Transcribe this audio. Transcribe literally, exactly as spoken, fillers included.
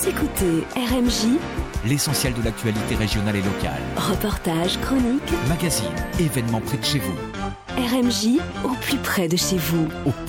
Vous écoutez R M J, l'essentiel de l'actualité régionale et locale. Reportages, chroniques, magazines, événements près de chez vous. R M J, au plus près de chez vous. Au